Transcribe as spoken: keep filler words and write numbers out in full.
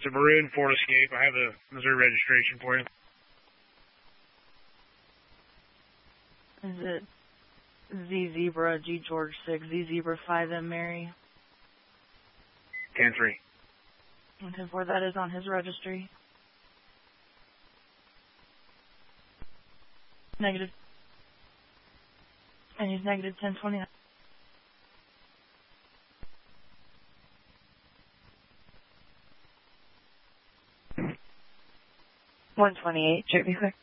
It's a maroon Ford Escape. I have the Missouri registration for you. Is it Z Zebra G George six Z Zebra five M Mary? ten three. Okay, where that is on his registry. Negative. And he's negative ten twenty-nine. one twenty-eight, check me quick.